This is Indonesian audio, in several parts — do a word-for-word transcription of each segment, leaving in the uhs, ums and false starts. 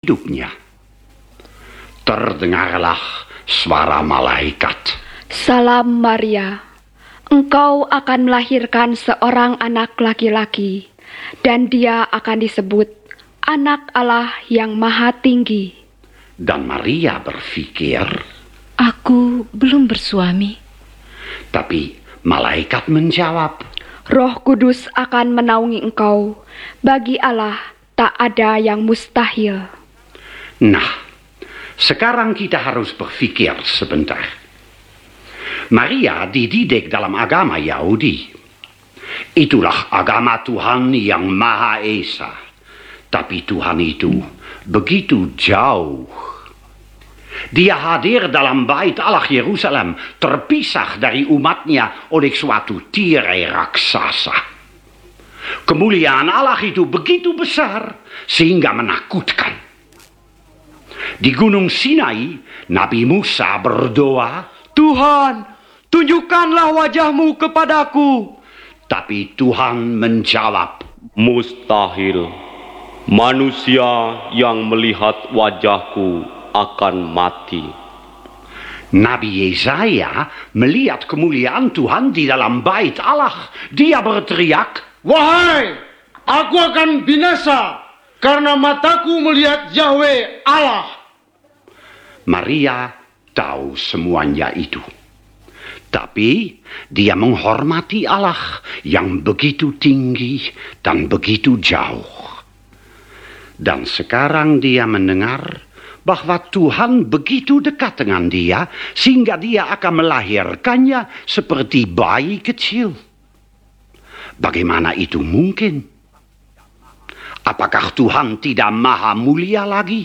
hidupnya. Terdengarlah suara malaikat. Salam Maria, engkau akan melahirkan seorang anak laki-laki, dan dia akan disebut Anak Allah yang Maha Tinggi. Dan Maria berpikir, aku belum bersuami. Tapi malaikat menjawab, Roh Kudus akan menaungi engkau. Bagi Allah tak ada yang mustahil. Nah, sekarang kita harus berpikir sebentar. Maria dididik dalam agama Yahudi. Itulah agama Tuhan yang Maha Esa. Tapi Tuhan itu begitu jauh. Dia hadir dalam bait Allah Yerusalem, terpisah dari umatnya oleh suatu tirai raksasa. Kemuliaan Allah itu begitu besar sehingga menakutkan. Di Gunung Sinai, Nabi Musa berdoa, Tuhan, tunjukkanlah wajahmu kepadaku. Tapi Tuhan menjawab, mustahil. Manusia yang melihat wajahku akan mati. Nabi Yesaya melihat kemuliaan Tuhan di dalam bait Allah. Dia berteriak, Wahai, aku akan binasa karena mataku melihat Yahweh Allah. Maria tahu semuanya itu. Tapi dia menghormati Allah yang begitu tinggi dan begitu jauh. Dan sekarang dia mendengar bahwa Tuhan begitu dekat dengan dia sehingga dia akan melahirkannya seperti bayi kecil. Bagaimana itu mungkin? Apakah Tuhan tidak maha mulia lagi?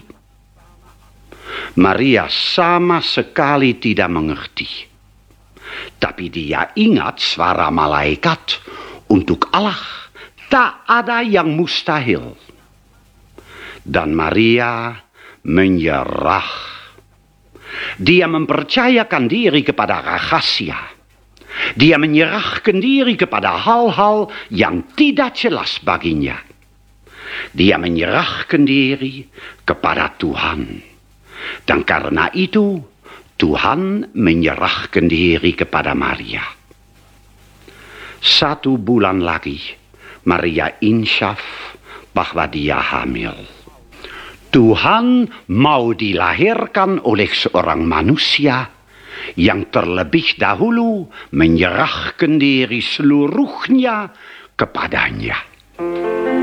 Maria sama sekali tidak mengerti. Tapi dia ingat suara malaikat, untuk Allah tak ada yang mustahil. Dan Maria menyerah. Dia mempercayakan diri kepada rahasia. Dia menyerahkan diri kepada hal-hal yang tidak jelas baginya. Dia menyerahkan diri kepada Tuhan. Dan karena itu, Tuhan menyerahkan diri kepada Maria. Satu bulan lagi, Maria insyaf bahwa dia hamil. Tuhan mau dilahirkan oleh seorang manusia yang terlebih dahulu menyerahkan diri seluruhnya kepadanya.